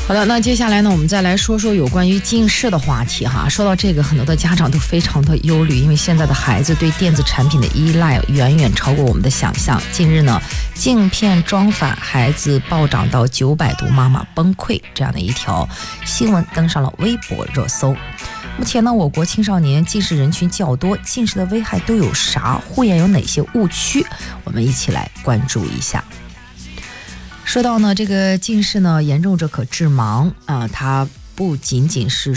好的，那接下来呢，我们再来说说有关于近视的话题哈。说到这个，很多的家长都非常的忧虑，因为现在的孩子对电子产品的依赖远远超过我们的想象。近日呢，镜片装反，孩子暴涨到900度，妈妈崩溃，这样的一条新闻登上了微博热搜。目前呢，我国青少年近视人群较多，近视的危害都有啥？护眼有哪些误区？我们一起来关注一下。说到呢，这个近视呢，严重者可致盲啊，它不仅仅是